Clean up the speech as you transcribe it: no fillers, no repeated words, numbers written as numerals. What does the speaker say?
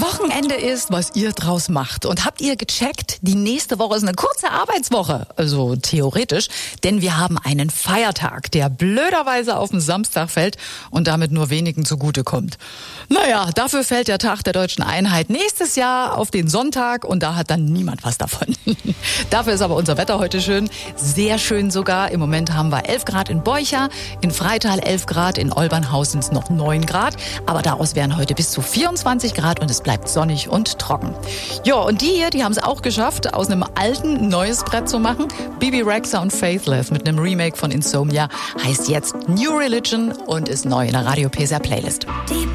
Wochenende ist, was ihr draus macht. Und habt ihr gecheckt? Die nächste Woche ist eine kurze Arbeitswoche. Also theoretisch. Denn wir haben einen Feiertag, der blöderweise auf den Samstag fällt und damit nur wenigen zugutekommt. Naja, dafür fällt der Tag der Deutschen Einheit nächstes Jahr auf den Sonntag und da hat dann niemand was davon. Dafür ist aber unser Wetter heute schön. Sehr schön sogar. Im Moment haben wir 11 Grad in Beucha, in Freital 11 Grad, in Olbernhaus sind es noch 9 Grad. Aber daraus wären heute bis zu 24 Grad und es bleibt sonnig und trocken. Ja, und die hier, die haben es auch geschafft, aus einem alten ein neues Brett zu machen. Bebe Rexha und Faithless mit einem Remake von Insomnia heißt jetzt New Religion und ist neu in der Radio PSR Playlist.